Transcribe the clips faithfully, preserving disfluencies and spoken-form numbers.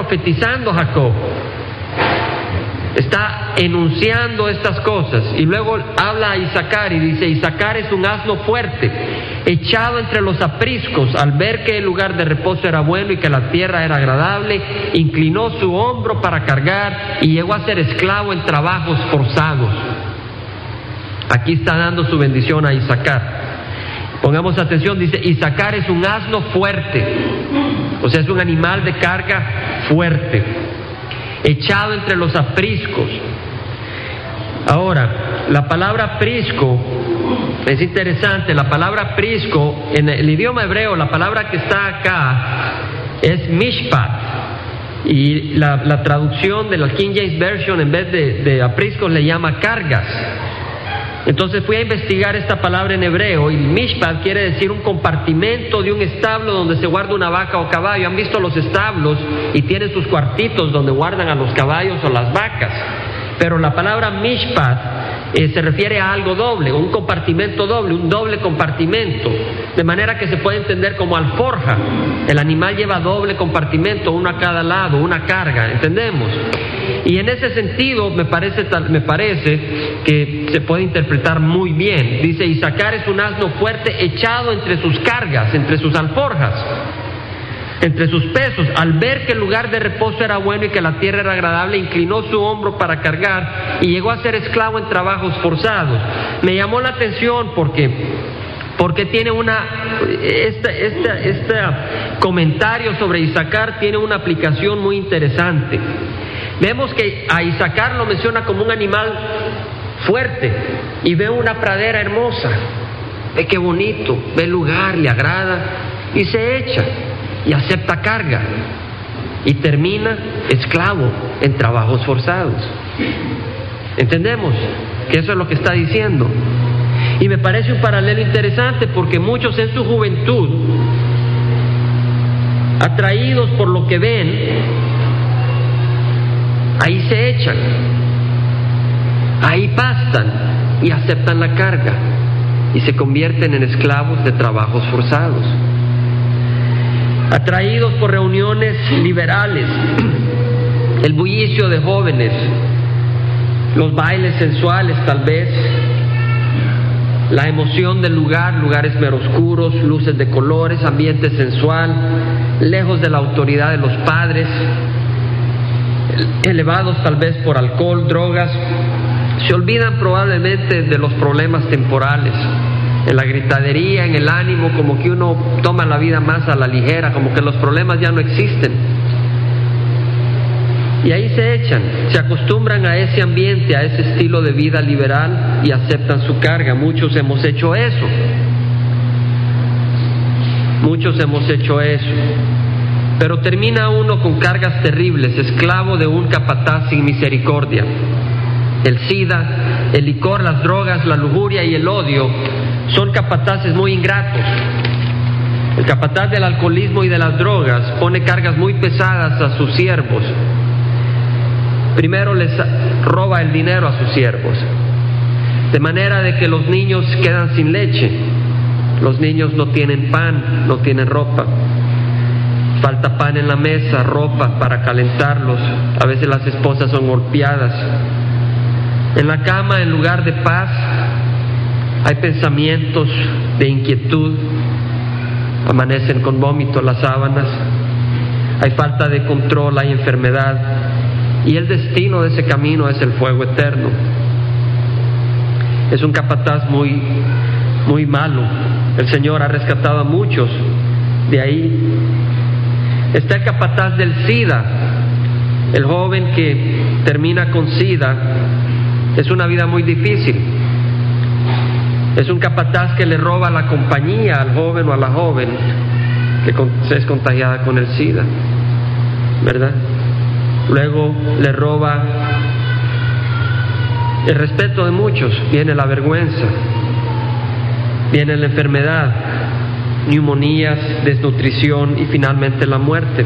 profetizando Jacob. Está enunciando estas cosas y luego habla a Isacar y dice: Isacar es un asno fuerte, echado entre los apriscos. Al ver que el lugar de reposo era bueno y que la tierra era agradable, inclinó su hombro para cargar y llegó a ser esclavo en trabajos forzados. Aquí está dando su bendición a Isacar. Pongamos atención, dice: Isacar es un asno fuerte, o sea, es un animal de carga fuerte, echado entre los apriscos. Ahora, la palabra aprisco es interesante. La palabra aprisco, en el idioma hebreo, la palabra que está acá es mishpat. Y la, la traducción de la King James Version, en vez de, de apriscos, le llama cargas. Entonces fui a investigar esta palabra en hebreo, y mishpat quiere decir un compartimento de un establo donde se guarda una vaca o caballo. Han visto los establos y tienen sus cuartitos donde guardan a los caballos o las vacas. Pero la palabra mishpat eh, se refiere a algo doble, un compartimento doble, un doble compartimento, de manera que se puede entender como alforja. El animal lleva doble compartimento, uno a cada lado, una carga, ¿entendemos? Y en ese sentido me parece, me parece que se puede interpretar muy bien. Dice: Isacar es un asno fuerte, echado entre sus cargas, entre sus alforjas, entre sus pesos. Al ver que el lugar de reposo era bueno y que la tierra era agradable, inclinó su hombro para cargar y llegó a ser esclavo en trabajos forzados. Me llamó la atención porque porque tiene una este este este comentario sobre Isacar tiene una aplicación muy interesante. Vemos que a Isacar lo menciona como un animal fuerte, y ve una pradera hermosa, ve qué bonito, ve el lugar, le agrada y se echa y acepta carga y termina esclavo en trabajos forzados. ¿Entendemos? Que eso es lo que está diciendo. Y me parece un paralelo interesante, porque muchos en su juventud, atraídos por lo que ven, ahí se echan, ahí pastan y aceptan la carga y se convierten en esclavos de trabajos forzados. Atraídos por reuniones liberales, el bullicio de jóvenes, los bailes sensuales tal vez, la emoción del lugar, lugares meroscuros, luces de colores, ambiente sensual, lejos de la autoridad de los padres, elevados tal vez por alcohol, drogas, se olvidan probablemente de los problemas temporales, en la gritadería, en el ánimo, como que uno toma la vida más a la ligera, como que los problemas ya no existen. Y ahí se echan, se acostumbran a ese ambiente, a ese estilo de vida liberal y aceptan su carga. Muchos hemos hecho eso. Muchos hemos hecho eso. Pero termina uno con cargas terribles, esclavo de un capataz sin misericordia. El sida, el licor, las drogas, la lujuria y el odio son capataces muy ingratos. El capataz del alcoholismo y de las drogas pone cargas muy pesadas a sus siervos. Primero les roba el dinero a sus siervos, de manera de que los niños quedan sin leche, los niños no tienen pan, no tienen ropa. Falta pan en la mesa, ropa para calentarlos. A veces las esposas son golpeadas. En la cama, en lugar de paz, hay pensamientos de inquietud. Amanecen con vómito las sábanas. Hay falta de control, hay enfermedad. Y el destino de ese camino es el fuego eterno. Es un capataz muy, muy malo. El Señor ha rescatado a muchos de ahí. Está el capataz del SIDA, el joven que termina con SIDA. Es una vida muy difícil. Es un capataz que le roba la compañía al joven o a la joven que es contagiada con el SIDA, ¿verdad? Luego le roba el respeto de muchos, viene la vergüenza, viene la enfermedad, neumonías, desnutrición y finalmente la muerte.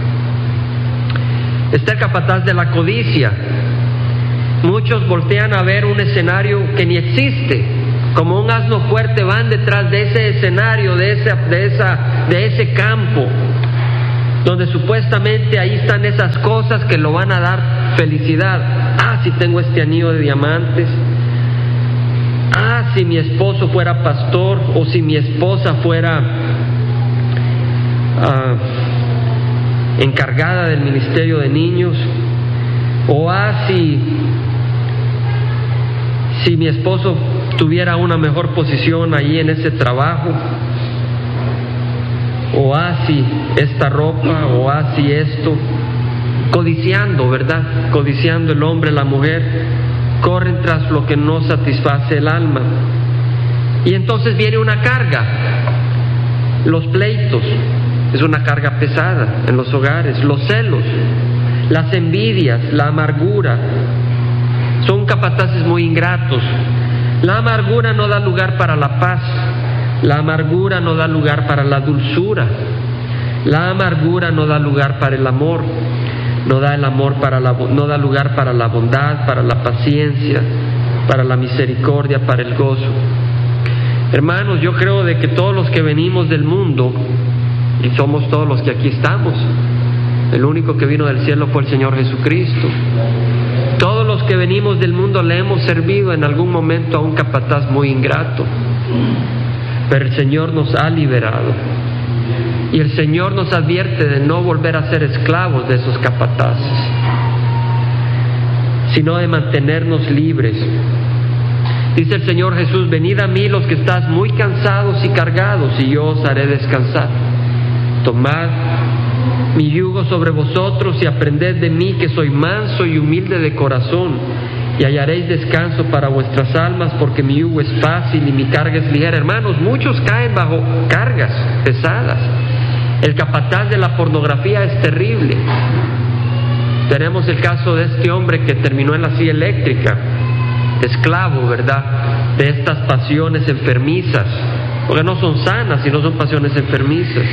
Está el capataz de la codicia. Muchos voltean a ver un escenario que ni existe. Como un asno fuerte van detrás de ese escenario, de ese, de esa, de ese campo, donde supuestamente ahí están esas cosas que lo van a dar felicidad. Ah, si tengo este anillo de diamantes. Ah, si mi esposo fuera pastor, o si mi esposa fuera ah, encargada del ministerio de niños, o ah, si, si mi esposo tuviera una mejor posición ahí en ese trabajo, o ah, si esta ropa, o ah, si esto, codiciando, ¿verdad? Codiciando el hombre, la mujer, corren tras lo que no satisface el alma. Y entonces viene una carga, los pleitos, es una carga pesada en los hogares, los celos, las envidias, la amargura, son capataces muy ingratos. La amargura no da lugar para la paz, la amargura no da lugar para la dulzura, la amargura no da lugar para el amor, no da el amor para la, no da lugar para la bondad, para la paciencia, para la misericordia, para el gozo. Hermanos, yo creo de que todos los que venimos del mundo, y somos todos los que aquí estamos, el único que vino del cielo fue el Señor Jesucristo. Todos los que venimos del mundo le hemos servido en algún momento a un capataz muy ingrato, pero el Señor nos ha liberado. Y el Señor nos advierte de no volver a ser esclavos de esos capataces, sino de mantenernos libres. Dice el Señor Jesús: venid a mí los que estáis muy cansados y cargados, y yo os haré descansar. Tomad mi yugo sobre vosotros y aprended de mí, que soy manso y humilde de corazón, y hallaréis descanso para vuestras almas, porque mi yugo es fácil y mi carga es ligera. Hermanos, muchos caen bajo cargas pesadas. El capataz de la pornografía es terrible. Tenemos el caso de este hombre que terminó en la silla eléctrica, esclavo, ¿verdad?, de estas pasiones enfermizas, porque no son sanas, sino son pasiones enfermizas.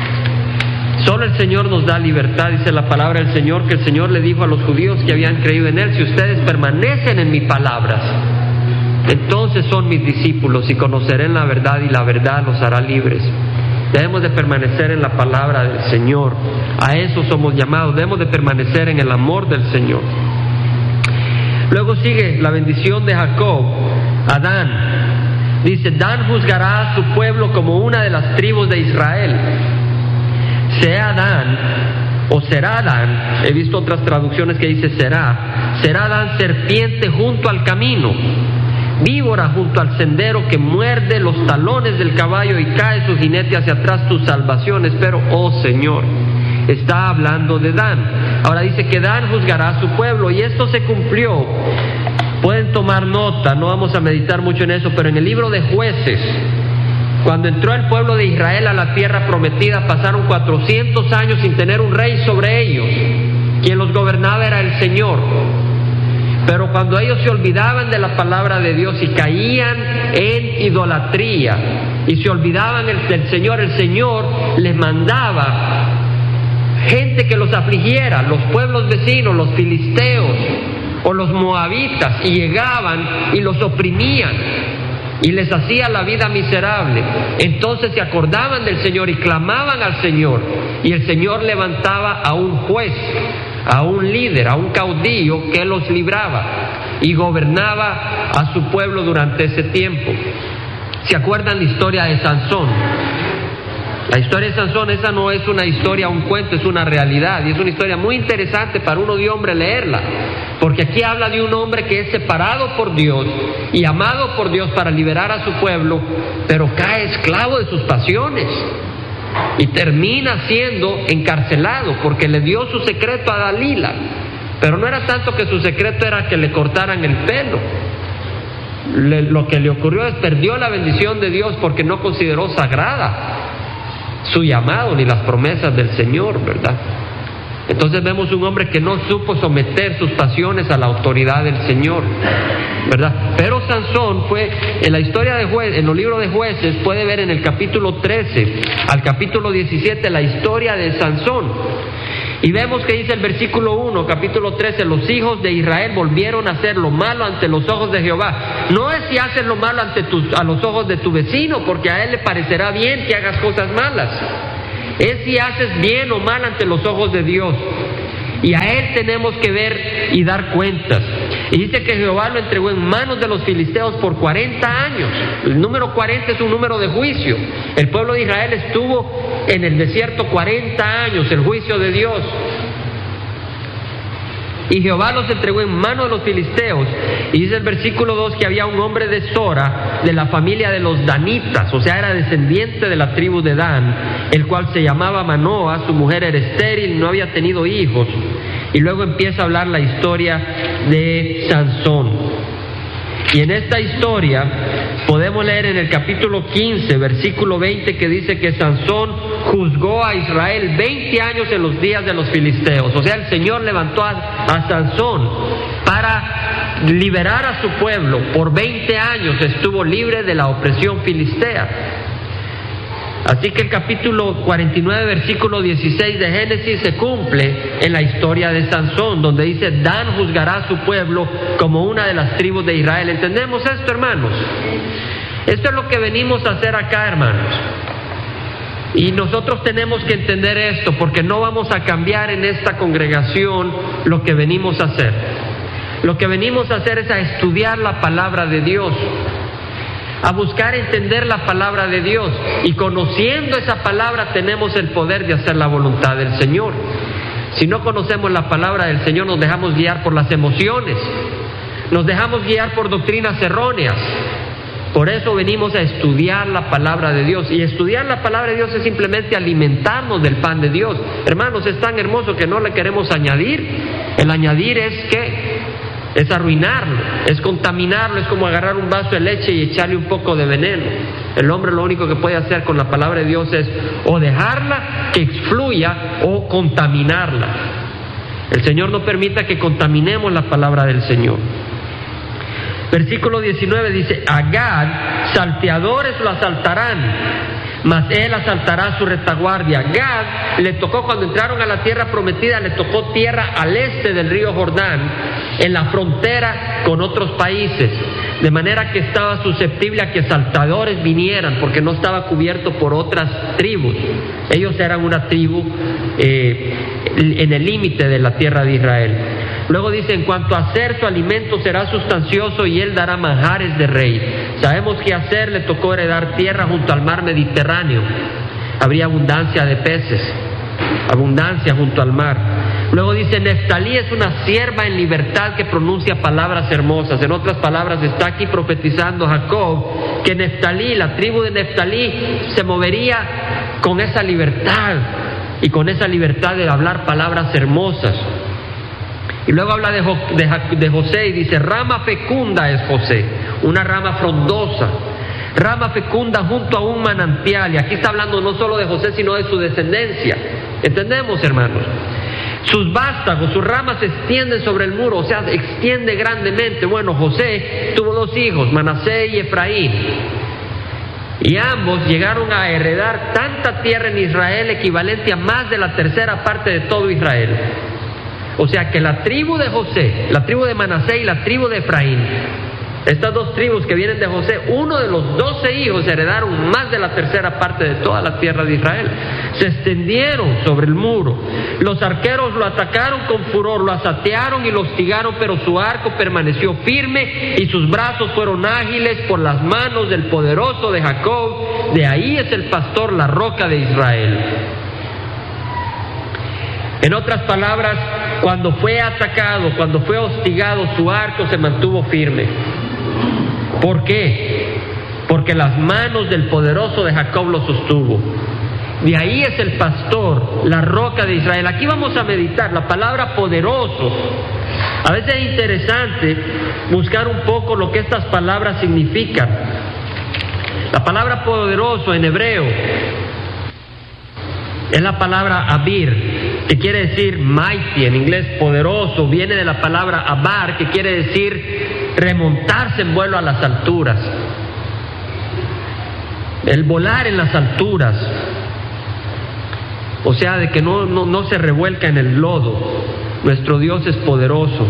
Solo el Señor nos da libertad. Dice la palabra del Señor que el Señor le dijo a los judíos que habían creído en Él: si ustedes permanecen en mis palabras, entonces son mis discípulos y conocerán la verdad, y la verdad los hará libres. Debemos de permanecer en la palabra del Señor. A eso somos llamados. Debemos de permanecer en el amor del Señor. Luego sigue la bendición de Jacob a Dan. Dice: Dan juzgará a su pueblo como una de las tribus de Israel. Sea Dan, o será Dan, he visto otras traducciones que dice será, será Dan serpiente junto al camino, víbora junto al sendero, que muerde los talones del caballo y cae su jinete hacia atrás. Tu salvación espero, oh Señor. Está hablando de Dan. Ahora dice que Dan juzgará a su pueblo, y esto se cumplió. Pueden tomar nota, no vamos a meditar mucho en eso, pero en el libro de Jueces, cuando entró el pueblo de Israel a la tierra prometida, pasaron cuatrocientos años sin tener un rey sobre ellos. Quien los gobernaba era el Señor. Pero cuando ellos se olvidaban de la palabra de Dios y caían en idolatría y se olvidaban del Señor, el Señor les mandaba gente que los afligiera, los pueblos vecinos, los filisteos o los moabitas, y llegaban y los oprimían y les hacía la vida miserable. Entonces se acordaban del Señor y clamaban al Señor, y el Señor levantaba a un juez, a un líder, a un caudillo que los libraba y gobernaba a su pueblo durante ese tiempo. ¿Se acuerdan la historia de Sansón? La historia de Sansón, esa no es una historia, un cuento, es una realidad, y es una historia muy interesante para uno de hombre leerla, porque aquí habla de un hombre que es separado por Dios y amado por Dios para liberar a su pueblo, pero cae esclavo de sus pasiones y termina siendo encarcelado porque le dio su secreto a Dalila. Pero no era tanto que su secreto era que le cortaran el pelo. Le, lo que le ocurrió es perdió la bendición de Dios porque no consideró sagrada su llamado ni las promesas del Señor, ¿verdad? Entonces vemos un hombre que no supo someter sus pasiones a la autoridad del Señor, ¿verdad? Pero Sansón fue, en la historia de jueces, en los libros de Jueces, puede ver en el capítulo trece al capítulo diecisiete la historia de Sansón. Y vemos que dice el versículo uno, capítulo trece: los hijos de Israel volvieron a hacer lo malo ante los ojos de Jehová. No es si haces lo malo ante tus, a los ojos de tu vecino, porque a él le parecerá bien que hagas cosas malas. es si haces bien o mal ante los ojos de Dios. Y a Él tenemos que ver y dar cuentas. Y dice que Jehová lo entregó en manos de los filisteos por cuarenta años. El número cuarenta es un número de juicio. El pueblo de Israel estuvo en el desierto cuarenta años, el juicio de Dios. Y Jehová los entregó en manos de los filisteos. Y dice el versículo dos que había un hombre de Sora, de la familia de los danitas, o sea, era descendiente de la tribu de Dan, el cual se llamaba Manoa, su mujer era estéril, no había tenido hijos. Y luego empieza a hablar la historia de Sansón. Y en esta historia podemos leer en el capítulo quince, versículo veinte, que dice que Sansón juzgó a Israel veinte años en los días de los filisteos. O sea, el Señor levantó a, a Sansón para liberar a su pueblo. Por veinte años estuvo libre de la opresión filistea. Así que el capítulo cuarenta y nueve, versículo dieciséis de Génesis se cumple en la historia de Sansón, donde dice: Dan juzgará a su pueblo como una de las tribus de Israel. ¿Entendemos esto, hermanos? Esto es lo que venimos a hacer acá, hermanos. Y nosotros tenemos que entender esto, porque no vamos a cambiar en esta congregación lo que venimos a hacer. Lo que venimos a hacer es a estudiar la palabra de Dios, a buscar entender la palabra de Dios, y conociendo esa palabra tenemos el poder de hacer la voluntad del Señor. Si no conocemos la palabra del Señor, nos dejamos guiar por las emociones, nos dejamos guiar por doctrinas erróneas. Por eso venimos a estudiar la palabra de Dios, y estudiar la palabra de Dios es simplemente alimentarnos del pan de Dios. Hermanos, es tan hermoso que no le queremos añadir. El añadir es que es arruinarlo, es contaminarlo, es como agarrar un vaso de leche y echarle un poco de veneno. El hombre lo único que puede hacer con la palabra de Dios es o dejarla que fluya o contaminarla. El Señor no permita que contaminemos la palabra del Señor. Versículo diecinueve dice: a Gad salteadores lo asaltarán, mas él asaltará su retaguardia. Gad le tocó, cuando entraron a la tierra prometida, le tocó tierra al este del río Jordán, en la frontera con otros países, de manera que estaba susceptible a que saltadores vinieran, porque no estaba cubierto por otras tribus. Ellos eran una tribu eh, en el límite de la tierra de Israel. Luego dice: en cuanto a Aser, su alimento será sustancioso y él dará manjares de rey. Sabemos que a Aser le tocó heredar tierra junto al mar Mediterráneo. Habría abundancia de peces, abundancia junto al mar. Luego dice: Neftalí es una sierva en libertad que pronuncia palabras hermosas. En otras palabras, está aquí profetizando Jacob que Neftalí, la tribu de Neftalí, se movería con esa libertad, y con esa libertad de hablar palabras hermosas. Y luego habla de, de, de José y dice: rama fecunda es José, una rama frondosa, rama fecunda junto a un manantial. Y aquí está hablando no solo de José, sino de su descendencia. ¿Entendemos, hermanos? Sus vástagos, sus ramas se extienden sobre el muro, o sea, se extiende grandemente. Bueno, José tuvo dos hijos, Manasés y Efraín, y ambos llegaron a heredar tanta tierra en Israel, equivalente a más de la tercera parte de todo Israel. O sea que la tribu de José, la tribu de Manasés y la tribu de Efraín, estas dos tribus que vienen de José, uno de los doce hijos heredaron más de la tercera parte de toda la tierra de Israel. Se extendieron sobre el muro. Los arqueros lo atacaron con furor, lo asatearon y lo hostigaron, pero su arco permaneció firme y sus brazos fueron ágiles por las manos del poderoso de Jacob. De ahí es el pastor, la roca de Israel. En otras palabras, cuando fue atacado, cuando fue hostigado, su arco se mantuvo firme. ¿Por qué? Porque las manos del poderoso de Jacob lo sostuvo. De ahí es el pastor, la roca de Israel. Aquí vamos a meditar la palabra poderoso. A veces es interesante buscar un poco lo que estas palabras significan. La palabra poderoso en hebreo es la palabra abir, que quiere decir mighty, en inglés poderoso. Viene de la palabra abar, que quiere decir remontarse en vuelo a las alturas, el volar en las alturas, o sea, de que no, no, no se revuelca en el lodo. Nuestro Dios es poderoso,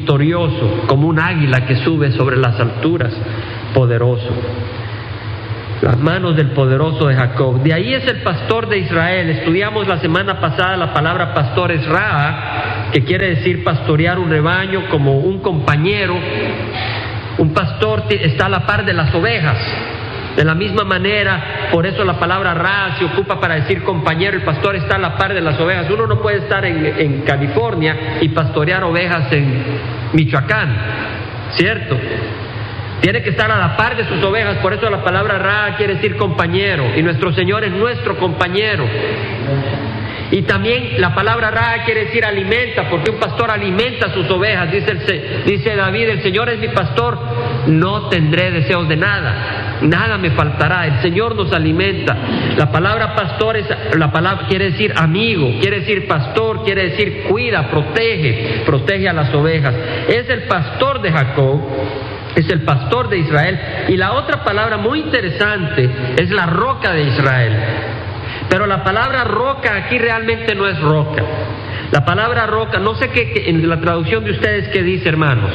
victorioso, como un águila que sube sobre las alturas, poderoso. las manos del poderoso de Jacob. De ahí es el pastor de Israel. Estudiamos la semana pasada la palabra pastor es Ra, que quiere decir pastorear un rebaño como un compañero. Un pastor está a la par de las ovejas. De la misma manera, por eso la palabra Ra se ocupa para decir compañero. El pastor está a la par de las ovejas. Uno no puede estar en, en California y pastorear ovejas en Michoacán, ¿cierto? Tiene que estar a la par de sus ovejas. Por eso la palabra Ra quiere decir compañero, y nuestro Señor es nuestro compañero. Y también la palabra Ra quiere decir alimenta, porque un pastor alimenta a sus ovejas. Dice, el, dice David, el Señor es mi pastor, no tendré deseos de nada, nada me faltará. El Señor nos alimenta. La palabra pastor es, la palabra quiere decir amigo, quiere decir pastor, quiere decir cuida, protege, protege a las ovejas. Es el pastor de Jacob, es el pastor de Israel. Y la otra palabra muy interesante es la roca de Israel. Pero la palabra roca aquí realmente no es roca. La palabra roca, no sé qué, qué en la traducción de ustedes qué dice, hermanos.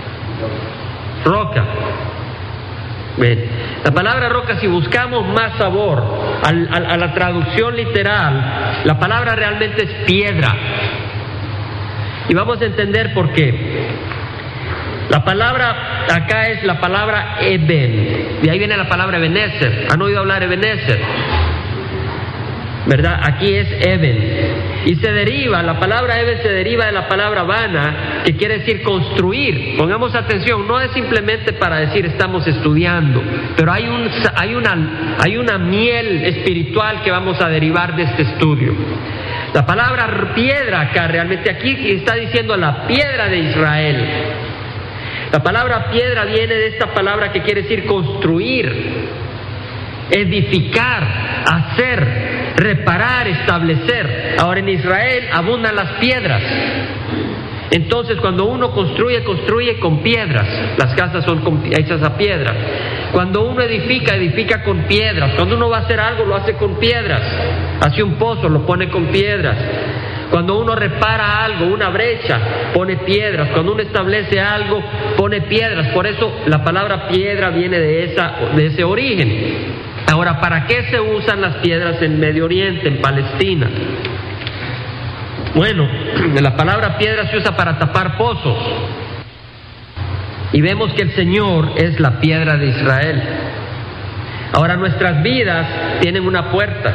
Roca. Bien. La palabra roca, si buscamos más sabor al, al, a la traducción literal, la palabra realmente es piedra. Y vamos a entender por qué. La palabra acá es la palabra Eben. De ahí viene la palabra Ebenezer. ¿Han oído hablar Ebenezer? ¿Verdad? Aquí es Eben. Y se deriva, la palabra Eben se deriva de la palabra Bana, que quiere decir construir. Pongamos atención, no es simplemente para decir estamos estudiando, pero hay, un, hay, una, hay una miel espiritual que vamos a derivar de este estudio. La palabra piedra acá, realmente aquí está diciendo la piedra de Israel. La palabra piedra viene de esta palabra que quiere decir construir, edificar, hacer, reparar, establecer. Ahora en Israel abundan las piedras. Entonces cuando uno construye, construye con piedras. Las casas son hechas a piedra. Cuando uno edifica, edifica con piedras. Cuando uno va a hacer algo, lo hace con piedras. Hace un pozo, lo pone con piedras. Cuando uno repara algo, una brecha, pone piedras. Cuando uno establece algo, pone piedras. Por eso la palabra piedra viene de, esa, de ese origen. Ahora, ¿para qué se usan las piedras en Medio Oriente, en Palestina? Bueno, la palabra piedra se usa para tapar pozos. Y vemos que el Señor es la piedra de Israel. Ahora, nuestras vidas tienen una puerta.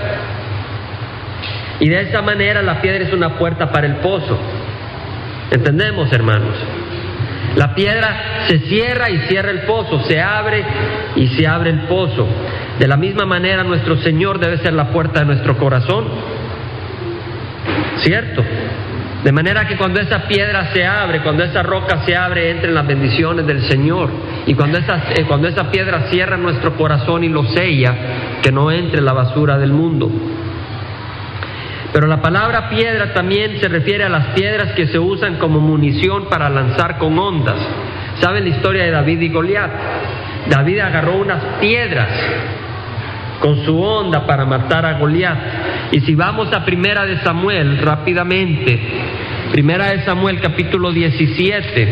Y de esa manera la piedra es una puerta para el pozo. ¿Entendemos, hermanos? La piedra se cierra y cierra el pozo, se abre y se abre el pozo. De la misma manera nuestro Señor debe ser la puerta de nuestro corazón, ¿cierto? De manera que cuando esa piedra se abre, cuando esa roca se abre, entren las bendiciones del Señor. Y cuando esa, eh, cuando esa piedra cierra nuestro corazón y lo sella, que no entre la basura del mundo. Pero la palabra piedra también se refiere a las piedras que se usan como munición para lanzar con ondas. ¿Saben la historia de David y Goliat? David agarró unas piedras con su onda para matar a Goliat. Y si vamos a Primera de Samuel rápidamente, Primera de Samuel capítulo diecisiete,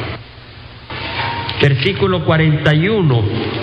versículo cuarenta y uno.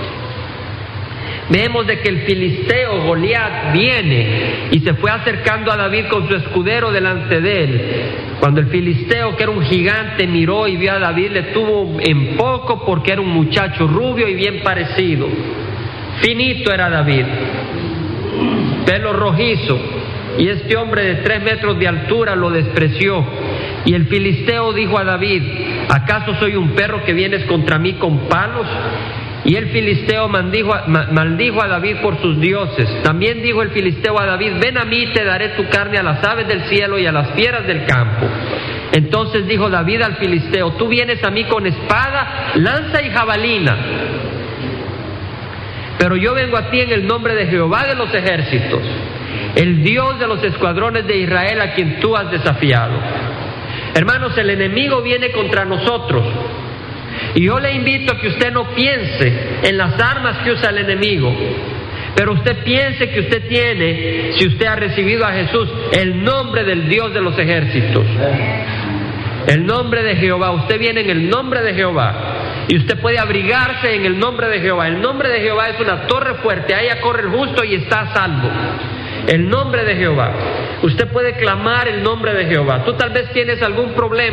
Vemos de que el filisteo Goliat viene y se fue acercando a David con su escudero delante de él. Cuando el filisteo, que era un gigante, miró y vio a David, le tuvo en poco porque era un muchacho rubio y bien parecido. Finito era David, pelo rojizo, y este hombre de tres metros de altura lo despreció. Y el filisteo dijo a David: ¿acaso soy un perro que vienes contra mí con palos? Y el filisteo maldijo a, maldijo a David por sus dioses. También dijo el filisteo a David: ven a mí, te daré tu carne a las aves del cielo y a las fieras del campo. Entonces dijo David al filisteo: tú vienes a mí con espada, lanza y jabalina, pero yo vengo a ti en el nombre de Jehová de los ejércitos, el Dios de los escuadrones de Israel, a quien tú has desafiado. Hermanos, el enemigo viene contra nosotros. Y yo le invito a que usted no piense en las armas que usa el enemigo, pero usted piense que usted tiene, si usted ha recibido a Jesús, el nombre del Dios de los ejércitos, el nombre de Jehová. Usted viene en el nombre de Jehová. Y usted puede abrigarse en el nombre de Jehová. El nombre de Jehová es una torre fuerte, allá corre el justo y está a salvo. El nombre de Jehová. Usted puede clamar el nombre de Jehová. Tú tal vez tienes algún problema.